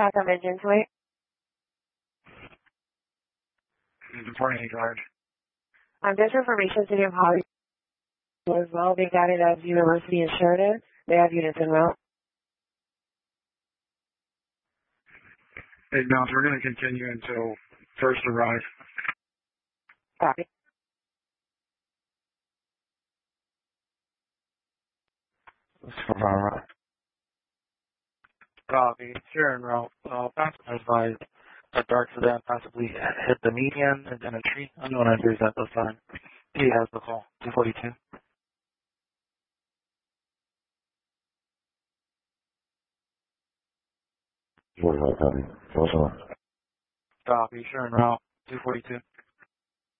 Backup engine wait. Good morning, guard. This information City of Hollywood as well. They got it as University in Sheridan. They have units in route. Hey, Mounts, we're going to continue until first arrive. Copy. Copy. Here en route. Passenger advised a dark sedan possibly hit the median and then a tree. Unknown injuries at this time. He has the call. 242. Copy. Sure en route. 242.